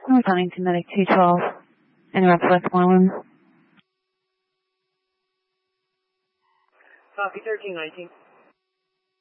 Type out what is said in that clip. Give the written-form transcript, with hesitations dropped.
I'm responding to Medic 212 in Northwest Orland. Copy 1319.